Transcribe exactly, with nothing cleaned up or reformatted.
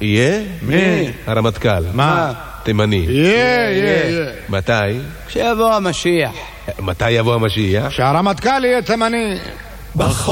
יהיה? מי? הרמטכ"ל. מה? תימני. יהיה, יהיה. מתי? כשיבוא המשיח. מתי יבוא המשיח? שהרמטכ"ל יהיה תימני.